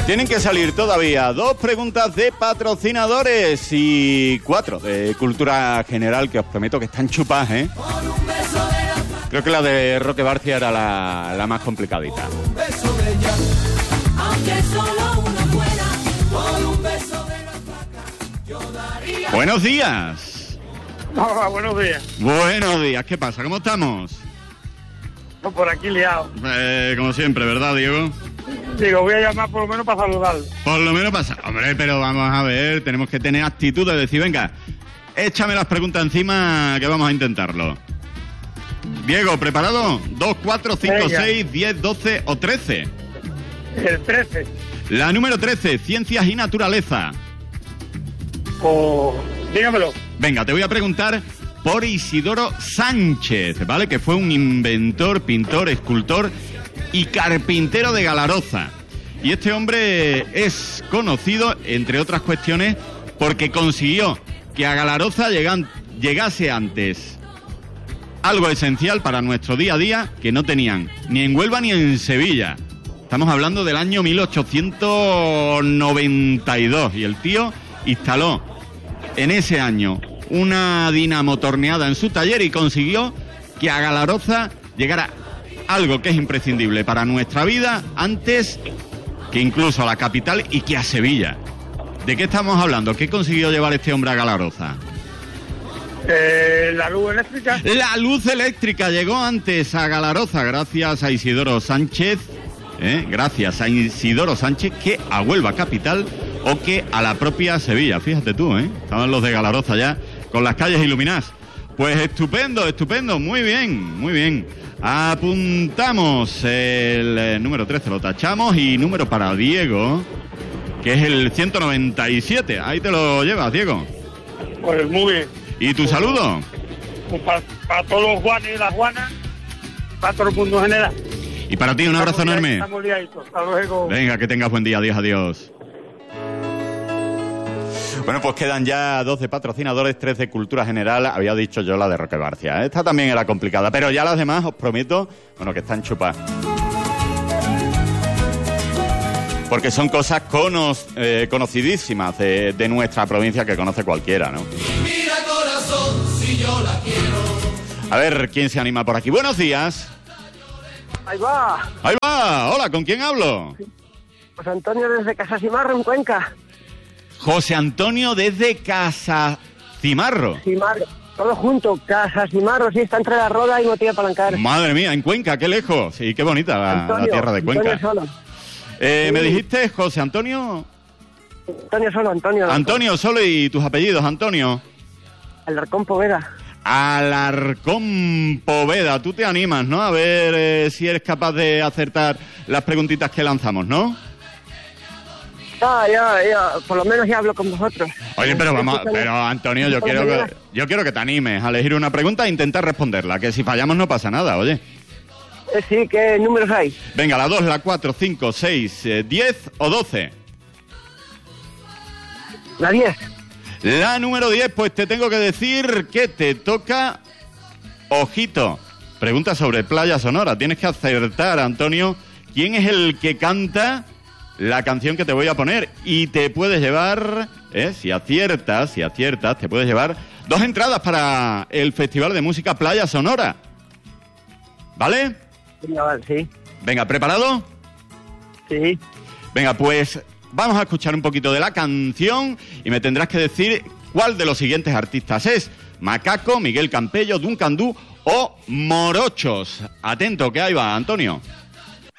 Tienen que salir todavía 2 preguntas de patrocinadores y 4 de cultura general, que os prometo que están chupadas, ¿eh? Creo que la de Roque Barcia era la más complicadita. Buenos días. Hola, buenos días. Buenos días, ¿qué pasa? ¿Cómo estamos? No, por aquí liado. Como siempre, ¿verdad, Diego? Digo, voy a llamar por lo menos para saludarlo. Por lo menos pasa. Hombre, pero vamos a ver, tenemos que tener actitud de decir, venga, échame las preguntas encima que vamos a intentarlo. Diego, ¿preparado? 2, 4, 5, venga. 6, 10, 12 o 13. El 13. La número 13, ciencias y naturaleza. Dígamelo. Venga, te voy a preguntar por Isidoro Sánchez, ¿vale? Que fue un inventor, pintor, escultor y carpintero de Galaroza. Y este hombre es conocido, entre otras cuestiones, porque consiguió que a Galaroza llegase antes algo esencial para nuestro día a día que no tenían ni en Huelva ni en Sevilla. Estamos hablando del año 1892 y el tío instaló en ese año una dinamo torneada en su taller y consiguió que a Galaroza llegara algo que es imprescindible para nuestra vida antes que incluso a la capital y que a Sevilla. ¿De qué estamos hablando? ¿Qué consiguió llevar este hombre a Galaroza? La luz eléctrica. La luz eléctrica llegó antes a Galaroza gracias a Isidoro Sánchez, gracias a Isidoro Sánchez, que a Huelva capital o que a la propia Sevilla. Fíjate tú, estaban los de Galaroza ya con las calles iluminadas. Pues estupendo, estupendo, muy bien, muy bien. Apuntamos el número 13, lo tachamos, y número para Diego, que es el 197. Ahí te lo llevas, Diego. Pues muy bien. ¿Y tu saludo? Pues para todos los Juanes y las Juanas, para todo el mundo en general. Y para ti un abrazo enorme. Estamos liaditos. Hasta luego. Venga, que tengas buen día. Adiós, adiós. Bueno, pues quedan ya 12 patrocinadores, 3 de cultura general. Había dicho yo la de Roque Barcia. Esta también era complicada, pero ya las demás, os prometo, bueno, que están chupadas. Porque son cosas conocidísimas de nuestra provincia, que conoce cualquiera, ¿no? Mira, corazón, si yo la quiero. A ver, ¿quién se anima por aquí? Buenos días. Ahí va. Ahí va. Hola, ¿con quién hablo? Pues Antonio desde Casacimarro, en Cuenca. José Antonio desde Casacimarro. Cimarro. Todo junto, Casacimarro, sí, está entre la Roda y Motilla Palancar. Madre mía, en Cuenca, qué lejos. Sí, qué bonita la tierra de Cuenca. Antonio Solo. ¿Me dijiste José Antonio? Antonio Solo, Antonio. Antonio Solo, ¿y tus apellidos, Antonio? Alarcón Poveda. Alarcón Poveda. Tú te animas, ¿no? A ver si eres capaz de acertar las preguntitas que lanzamos, ¿no? Ya, por lo menos ya hablo con vosotros. Oye, pero Antonio, yo quiero que te animes a elegir una pregunta e intentar responderla, que si fallamos no pasa nada, oye. Sí, ¿qué números hay? Venga, la 2, la 4, 5, 6, 10 o 12. La 10. La número 10, pues te tengo que decir que te toca, ojito, pregunta sobre Playa Sonora. Tienes que acertar, Antonio, quién es el que canta la canción que te voy a poner. Y te puedes llevar, si aciertas, te puedes llevar 2 entradas para el Festival de Música Playa Sonora. ¿Vale? Sí. Venga, ¿preparado? Sí. Venga, pues vamos a escuchar un poquito de la canción y me tendrás que decir cuál de los siguientes artistas es. Macaco, Miguel Campello, Duncan Du o Morochos. Atento, que ahí va, Antonio.